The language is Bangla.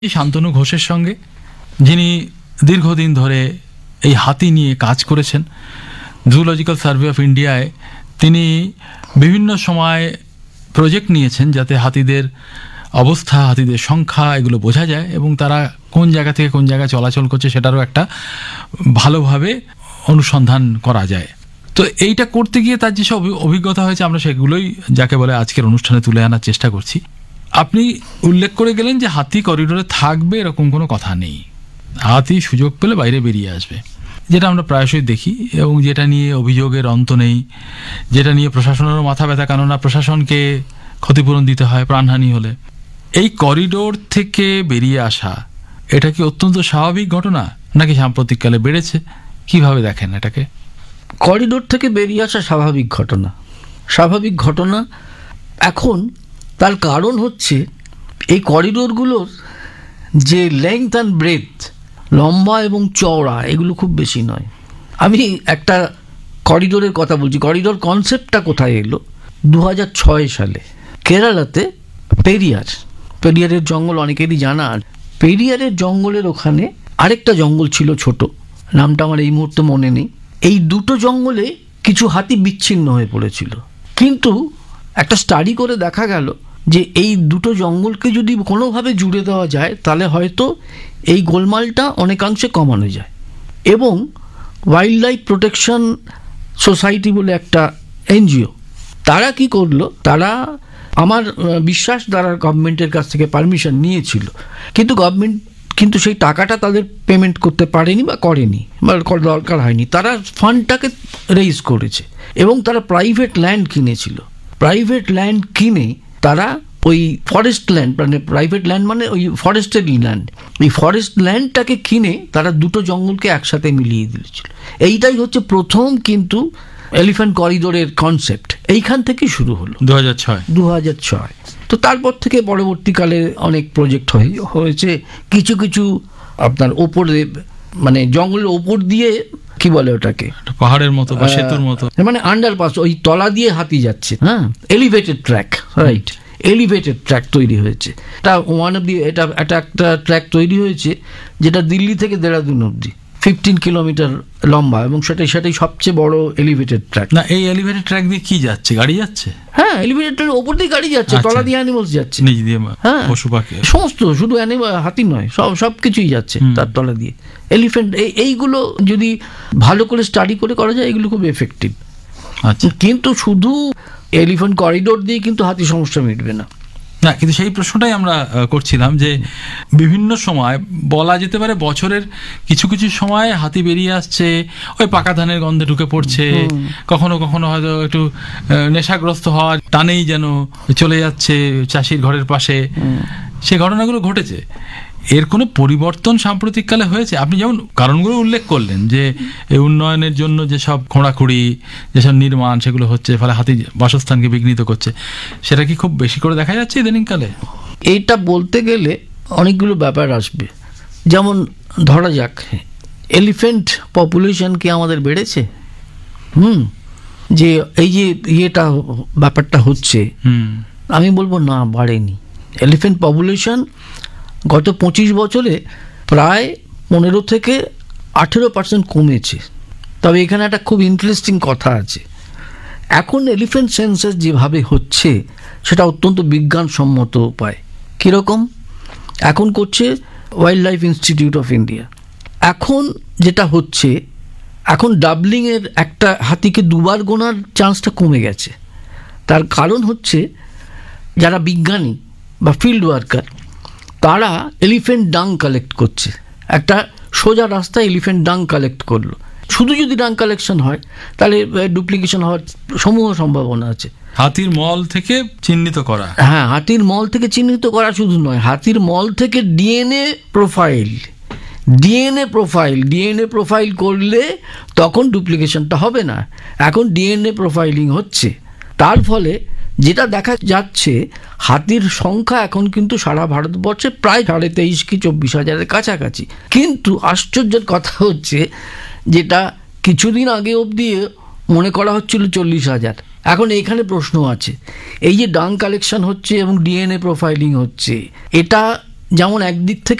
শান্তনু ঘোষের সঙ্গে, যিনি দীর্ঘদিন ধরে এই হাতি নিয়ে কাজ করেছেন। জুলজিক্যাল সার্ভে অফ ইন্ডিয়ায় তিনি বিভিন্ন সময় প্রজেক্ট নিয়েছেন যাতে হাতিদের অবস্থা, হাতিদের সংখ্যা এগুলো বোঝা যায় এবং তারা কোন জায়গা থেকে কোন জায়গায় চলাচল করছে সেটারও একটা ভালোভাবে অনুসন্ধান করা যায়। তো এইটা করতে গিয়ে তার যেসব অভিজ্ঞতা হয়েছে আমরা সেগুলোই যাকে বলে আজকের অনুষ্ঠানে তুলে আনার চেষ্টা করছি। আপনি উল্লেখ করে গেলেন যে হাতি করিডোরে থাকবে এরকম কোনো কথা নেই, হাতি সুযোগ পেলে বাইরে বেরিয়ে আসবে, যেটা আমরা প্রায়শই দেখি এবং যেটা নিয়ে অভিযোগের অন্ত নেই, যেটা নিয়ে প্রশাসনেরও মাথা ব্যথা, কেননা প্রশাসনকে ক্ষতিপূরণ দিতে হয় প্রাণহানি হলে। এই করিডোর থেকে বেরিয়ে আসা এটা কি অত্যন্ত স্বাভাবিক ঘটনা নাকি সাম্প্রতিককালে বেড়েছে? কিভাবে দেখেন এটাকে? করিডোর থেকে বেরিয়ে আসা স্বাভাবিক ঘটনা, স্বাভাবিক ঘটনা। এখন তার কারণ হচ্ছে এই করিডোরগুলোর যে লেংথ অ্যান্ড ব্রেথ, লম্বা এবং চওড়া, এগুলো খুব বেশি নয়। আমি একটা করিডোরের কথা বলছি। করিডোর কনসেপ্টটা কোথায় এলো? 2006 সালে কেরালাতে পেরিয়ারের জঙ্গল অনেকেরই জানা। পেরিয়ারের জঙ্গলের ওখানে আরেকটা জঙ্গল ছিল ছোট, নামটা আমার এই মুহূর্তে মনে নেই। এই দুটো জঙ্গলে কিছু হাতি বিচ্ছিন্ন হয়ে পড়েছিল, কিন্তু একটা স্টাডি করে দেখা গেল যে এই দুটো জঙ্গলকে যদি কোনোভাবে জুড়ে দেওয়া যায় তাহলে হয়তো এই গোলমালটা অনেকাংশে কমানো যায়। এবং ওয়াইল্ড লাইফ প্রোটেকশন সোসাইটি বলে একটা এনজিও, তারা কি করলো, তারা আমার বিশ্বাস তারা গভর্নমেন্টের কাছ থেকে পারমিশন নিয়েছিল, কিন্তু সেই টাকাটা তাদের পেমেন্ট করতে পারেনি বা করেনি বা দরকার হয়নি। তারা ফান্ডটাকে রেইজ করেছে এবং তারা প্রাইভেট ল্যান্ড কিনেছিল। প্রাইভেট ল্যান্ড কিনে তারা ওই ফরেস্ট ল্যান্ড, মানে প্রাইভেট ল্যান্ড মানে ওই ফরেস্টেরই ল্যান্ড, ওই ফরেস্ট ল্যান্ডটাকে কিনে তারা দুটো জঙ্গলকে একসাথে মিলিয়ে দিয়েছিল। এইটাই হচ্ছে প্রথম কিন্তু এলিফ্যান্ট করিডোরের কনসেপ্ট। এইখান থেকে শুরু হলো 2006। তো তারপর থেকে পরবর্তীকালে অনেক প্রজেক্ট হয়েছে। কিছু কিছু আপনার ওপরে, মানে জঙ্গলের ওপর দিয়ে, কি বলে ওটাকে, পাহাড়ের মতো বা সেতুর মতো, মানে আন্ডারপাস, ওই তলা দিয়ে হাতি যাচ্ছে, হ্যাঁ, elevated track, right, elevated track তৈরি হয়েছে। এটা একটা ট্র্যাক তৈরি হয়েছে যেটা দিল্লি থেকে দেরাদুন অবধি 15 কিলোমিটার লম্বা এবং সেটাই সবচেয়ে বড় এলিভেটেড ট্র্যাক। না, এই এলিভেটেড ট্র্যাক দিয়ে কি যাচ্ছে? গাড়ি যাচ্ছে? হ্যাঁ, এলিভেটেড ট্র্যাক ওপর দিয়ে গাড়ি যাচ্ছে, তলা দিয়ে অ্যানিমালস যাচ্ছে, নিচ দিয়ে, হ্যাঁ, পশু পাখি সমস্ত, শুধু হাতি নয়, সব কিছুই যাচ্ছে তার তলা দিয়ে। এলিফ্যান্ট এইগুলো যদি ভালো করে স্টাডি করে করা যায় এগুলো খুব এফেক্টিভ। আচ্ছা, কিন্তু শুধু এলিফ্যান্ট করিডোর দিয়ে কিন্তু হাতি সমস্যা মিটবে না। না, কিন্তু সেই প্রশ্নটাই আমরা করছিলাম যে বিভিন্ন সময় বলা যেতে পারে বছরের কিছু কিছু সময় হাতি বেরিয়ে আসছে, ওই পাকা ধানের গন্ধে ঢুকে পড়ছে, কখনো কখনো হয়তো একটু নেশাগ্রস্ত হওয়ার টানেই যেন চলে যাচ্ছে চাষির ঘরের পাশে, সে ঘটনাগুলো ঘটেছে। এর কোনো পরিবর্তন সাম্প্রতিককালে হয়েছে? আপনি যেমন কারণগুলো উল্লেখ করলেন যে এই উন্নয়নের জন্য যেসব খোঁড়াখুঁড়ি, যেসব নির্মাণ সেগুলো হচ্ছে, ফলে হাতি বাসস্থানকে বিঘ্নিত করছে, সেটা কি খুব বেশি করে দেখা যাচ্ছে ইদানিংকালে? এইটা বলতে গেলে অনেকগুলো ব্যাপার আসবে। যেমন ধরা যাক, এলিফ্যান্ট পপুলেশন কি আমাদের বেড়েছে? যে এই যে ব্যাপারটা হচ্ছে, আমি বলবো না, বাড়েনি। এলিফ্যান্ট পপুলেশন গত 25 বছরে প্রায় 15 থেকে 18% কমেছে। তবে এখানে একটা খুব ইন্টারেস্টিং কথা আছে। এখন এলিফ্যান্ট সেন্সাস যেভাবে হচ্ছে সেটা অত্যন্ত বিজ্ঞানসম্মত উপায়। কীরকম? এখন করছে wild life institute of India. এখন যেটা হচ্ছে, এখন ডাবলিংয়ের একটা হাতিকে দুবার গোনার চান্সটা কমে গেছে। তার কারণ হচ্ছে যারা বিজ্ঞানী বা ফিল্ড ওয়ার্কার, তারা এলিফ্যান্ট ডাং কালেক্ট করছে। একটা সোজা রাস্তায় এলিফ্যান্ট ডাং কালেক্ট করলো। শুধু যদি ডাং কালেকশন হয় তাহলে ডুপ্লিকেশন হওয়ার সমূহ সম্ভাবনা আছে। হাতির মল থেকে চিহ্নিত করা, হ্যাঁ, হাতির মল থেকে চিহ্নিত করা শুধু নয়, হাতির মল থেকে ডিএনএ প্রোফাইল করলে তখন ডুপ্লিকেশনটা হবে না। এখন ডিএনএ প্রোফাইলিং হচ্ছে, তার ফলে যেটা দেখা যাচ্ছে, হাতির সংখ্যা এখন কিন্তু সারা ভারতবর্ষে প্রায় 23,000 কি 24,000-এর কাছাকাছি। কিন্তু আশ্চর্যের কথা হচ্ছে, যেটা কিছুদিন আগে অবধি মনে করা হচ্ছিল 40,000, এখন এখানে প্রশ্ন আছে। এই যে ডাং কালেকশন হচ্ছে এবং ডিএনএ প্রোফাইলিং হচ্ছে, এটা যেমন একদিক থেকে